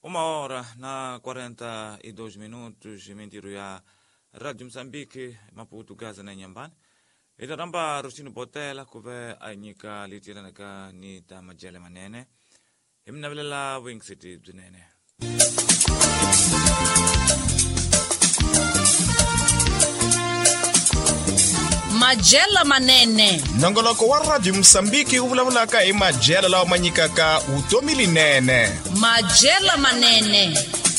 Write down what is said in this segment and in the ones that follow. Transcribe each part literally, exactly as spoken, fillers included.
Uma hora na quarenta e dois minutos, mentiro ya Radio Msambiki, Maputo, Gaza na Nyambani. Itaramba Rutino Botela, kuve anyika litiranaka ni tamajele manene. Himna vilela Wing City zinene. Majela manene nongoloko wa Radio Msambiki uvulavulaka hi majela lawa ma nyikaka vutomi linene. Majela manene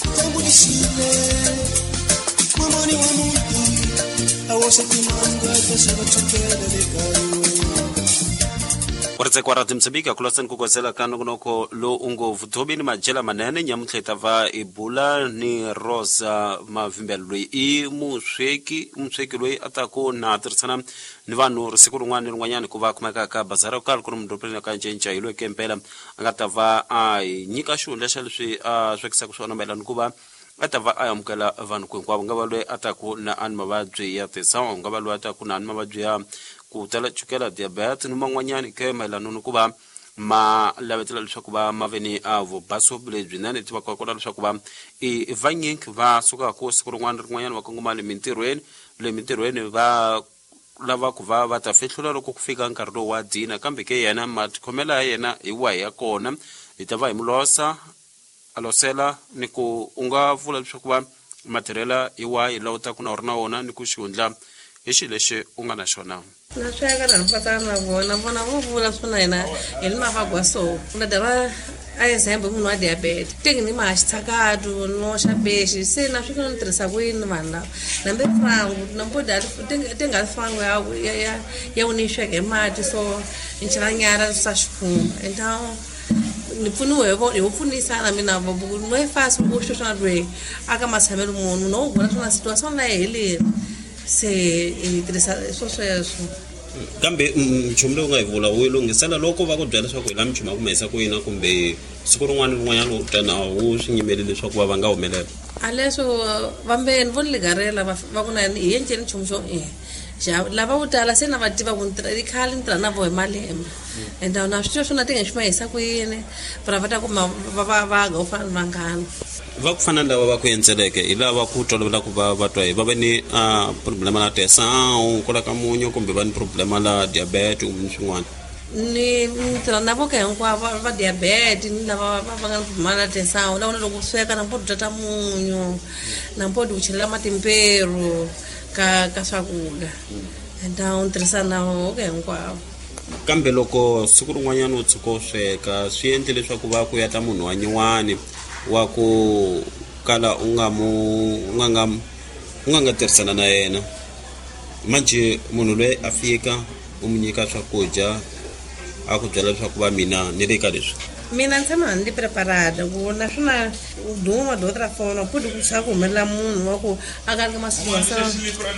Wartse kwa Radio Msambiki akulasan kukwasela kano kunoko lo ungo vutomi ni majela manene nyamuthleta va ibula ni Rosa Mavimbelwe i musweki musweki lwe atako na atirsana ni vanhu siku rin'wana rin'wanyana ku va kumeka ka bazara ku ku mudopeleni ka ncenca yilwe kempela angatava a nyika xihundla xa leswi a swekisaka swona mayelana ku va atava a amukela vanhu hinkwavo nga va lwe atako na ani mavabyi ya tisangu nga va lwe atako na ani mavabyi ya ku tala chukela diabetes ni man'wanyani ke mayelana ni ku va ma lavetela leswaku va maveni a vubaso lebyinene tiva ka kona leswaku va i vanyingi va suka ku siku rin'wana rin'wanyana va kongomale mintirhweni le mintirhweni va lava ku va va ta fehlula loko ku fika nkarhi lowu wa dina kambe ke yena matikhomela ya yena hi wa ya kona hi ta va hi mulosa alosela ni ku unga vula leswaku va matirhela hi wa hi lawuta ku na ri na wona ni ku xihundla hi xi lexi u nga na xona. Na sweka na mpata na vona vona vo vula swona yena hi mavagwa so na dava a example munhu wa diabetes teki ni maxitsakatu no xa pexi se na swi kona tirhisa ku yini vanhu lava nambe frangu na mpodi tenga frangu ya ya ya unixweke hi mati so inchalanyara sa xikhumba então ni pfuniwe vo hi pfunisa na mina vo no e fast ku xo swona lwe aka matshamelo munhu no vona swona situation la hele se tirhisa swo sweswo kambe mchumu lowu nga hi vula wu lungisela loko va ku byela leswaku hi la mchumu a kumesa ku yina kumbe siku rin'wana rin'wanyana u tana wu swi nyimeli leswaku va va nga humelela a leswo vambeni vo ligarela va ku na hi yenceni nchumu xo e lava vo tala se na va tiva ku i khale ni tirha na vo hi malembe and na swi tiva swona ti nga xi mahisa ku yini vara va ta kuma va va va ga u fana vanghana va ku fana lava va ku endzeleke hi lava ku tolovela ku va va twa hi va ve ni a problema la tesangu ku la ka munyo kumbe va ni problema la diabetes kumbe ni swin'wana ni tirha na voka hinkwavo va diabetes ni lava va nga ni problema la tesangu lava na loko sweka na mpodi ta munyu na mpodi u chelela matimperu ka ka swakudya and ni tirhisa na voka hinkwavo kambe loko siku rin'wanyana u tshuka u sweka swi endle leswaku va ku ya ta munhu wa nyuwani wa ku kala u nga mu nga nga u nga nga tirhisana na yena manje munhu loyi a fika u mu nyika swakudya a ku byela leswaku va mina ni le ka leswi mina ni tshama ni preparada ku na swona duma dotra fona pudi ku sa ku humelela munhu wa ku a ka ka masiku wa sa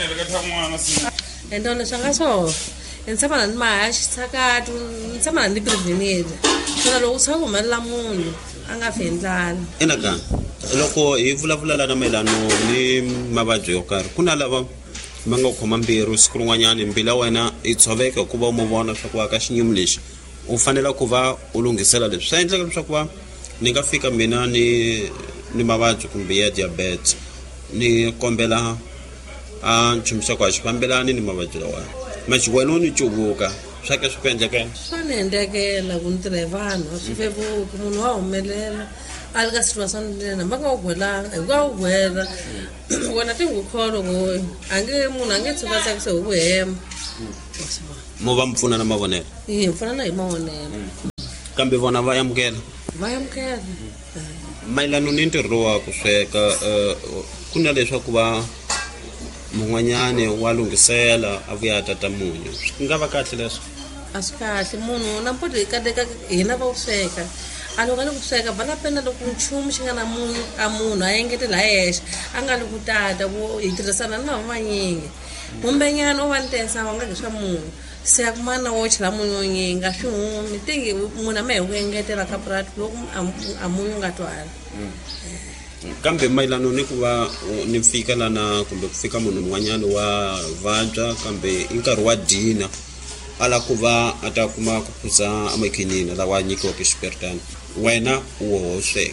and on swanga so ni tshama ni ma xitsakatu ni tshama ni prevenir swona loko sa ku humelela munhu anga fendlana ena ka loko hi vulavula lana mayelano ni mavabyi yo karhi ku na lava ma nga khoma mbirhi siku rin'wanyana mbila wena i tshoveka ku va u mu vona swa ku va ka xinyumu lexi u fanele ku va u lungisela leswi swi endleka leswaku va ni nga fika mina ni ni mavabyi kumbe ya diabetes ni kombela a nchumu xa ku a xi fambelani ni mavabyi lawa machi wena u ni cuvuka swa ke swi ku endlekela swa ni endlekela ku ni tirha hi vanhu swi vevuka munhu wa humelela a ri ka situation lena va nga u gwelanga hi ka u gwela wena ti ngu kholo ku a nge munhu a nge tshuka tsakise hi ku hema mo va mpfuna na mavonelo hi pfuna na hi mavonelo kambe vona va yamukela va yamukela mayelano ni ntirho wa ku sweka ku na leswaku va mun'wanyane wa lungisela a vuya tata munyu swi nga va kahle leswo a swi kahle munhu na mpoti hi kateka hina va u sweka a loko a le ku sweka va la pena loko nchumu xi nga na munyu a munhu a engetela hexe a nga le ku tata ku hi tirhisana na vanyingi mumbenyana u va ni tesa va nga leswa munhu se a kumana wo chela munyu wonyingi a swi humi tingi munhu a me hi ku engetela ka prati loko a munyu nga twala kambe mayelano ni ku va ni fika lana kumbe ku fika munhu un'wanyana wa vabya kambe i nkarhi wa dina ala ku va a ta kuma ku phuza amakhinini lawa nyikiwaka xiperitana wena u wo sweka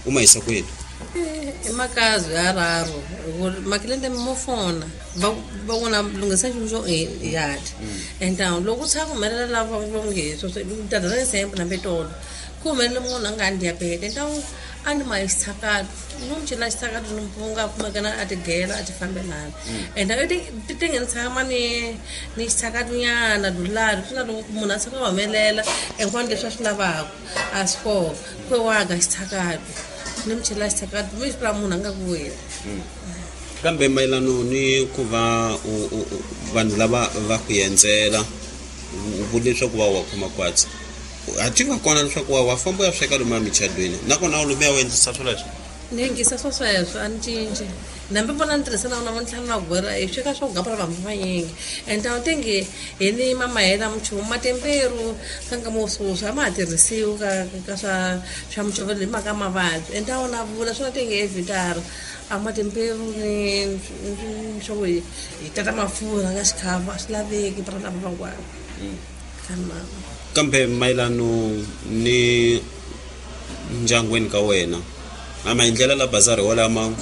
uma yisa kwini i makazi yararo makilende mofona va vona lungisa xilo xo yati and loko tsha ku humelela lava vongeso tadala sempre na betolo ku humelela munhu a nga ni diabetes and a ni ma xitsakati no mi cela xitsakati ni nga kumekana a ti gela a ti fambelana and ti ti nge ni tshama ni ni xitsakatinyana dulari swi na loko munhu a tsaka humelela enkwani leswi a swi lavaka a swi kona kwe waga xitsakati ni mi chela xitsakati mi xipira munhu a nga ku wena kambe mayelano ni ku va vanhu lava va ku yendzela vu leswaku va wa khoma kwatsi a ti va kona leswaku wa wa famba ya sweka lomu michadweni nakona u lume ya endlisa swoleswo ni yingisa swo sweswo a ni cinci nambe vona ni tirhisana na vontlhanu na gwera i sweka swo gapela vanhu vanyingi and tawu tenge hi ni mama hela muchumu matemperu ka nga mosusu a ma ha tirhisiwi ka ka swa swa muchovelo hi mhaka mavabyi and tawu na vula swona tenge evhitara a matemperu ni swo hi tata mafurha ka xikhava a swi laveki para lava van'wana ka mama kambe mayelano ni ndyangwini ka wena a ma endlela la bazari wala mangu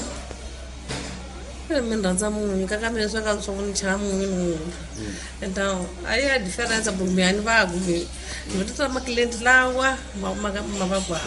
mi rhandza munhu ka kambe leswi nga swo ni chela munhu munhu and a yi ya difference burumiyani va kumbe ni vutisa maklienti lawa ma ma va kwa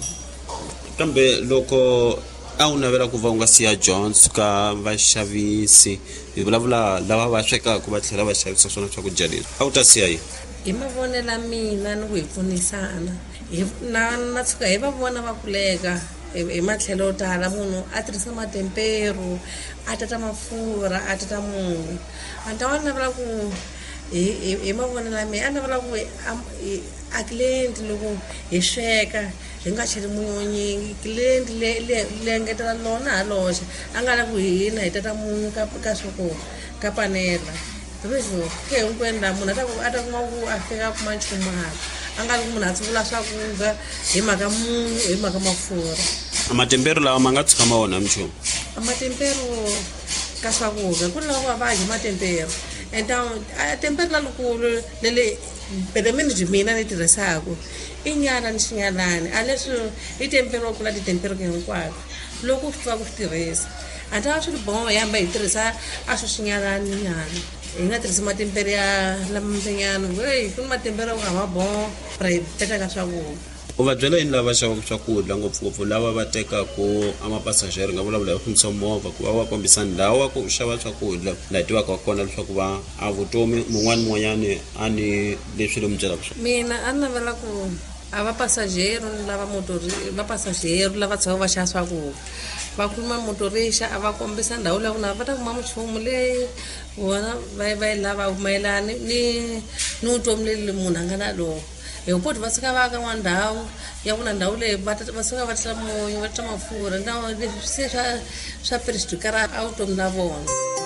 kambe loko a wu navela ku va u nga siya Jones ka vaxavisi hi vulavula lava va swekaka va tlhela va xavisa swona swakudya leswi a wu ta siya yi hi mavonela mina ni ku hi pfunisana hi na na tshuka hi va vona va kuleka hi matlhelo yo tala munhu a tirhisa matemperu a tata mafurha a tata munhu a ta wa navela ku hi hi mavonela mina a navela ku a client loko hi sweka hi nga cheli munyonyi client le le ngetela lona haloxa a nga la ku hina hi tata munyu ka ka swoko ka panela Rizo, ke unkwenda munhu ata ata kuma ku afika kuma nchumaka. Anga ku munhu atsivula swakudya hi mhaka munhu hi mhaka mafurha. Amatempero lawa ma nga tshika ma wona mchumu. Amatempero ka swakudya ku lava va hi matempero. Então, a tempero la lukulu lele pedamini jimina ni tirhisaka. Inyana ni xinyalani, aleswi i tempero kula di tempero ke hinkwako. Loko swi fa ku tirhisa. Anta swi boho yamba hi tirhisa a swi xinyalani nyana. Hi nga tirhisa matempero ya lamanyana. Hey, ku matempero ka ma boho private ka swakudya. U va byela yini lava xavaka swakudya ngopfungopfu lava va tekaka amapasajeri nga vulavula hi fambisa movha ku va va kombisa ndhawu wa ku xava swakudya laha tivaka kona leswaku va a vutomi mun'wana mun'wanyani a ni leswi le mu byelaka swona. Mina a ni navela ku a va pasajeri lava motori va pasajeri lava tshama va xava swakudya va khuluma motorisha a va kombisa ndhawu leyi ku na va ta kuma muchumu leyi vona va va lava mayelana ni ni vutomi leyi munhu a nga na loko e u poti va tsaka va ka n'wandhawu ya ku na ndhawu leyi va va tsaka va tla munyu va tla mafurha na leswi se swa swa perestukara a vutomi na vona.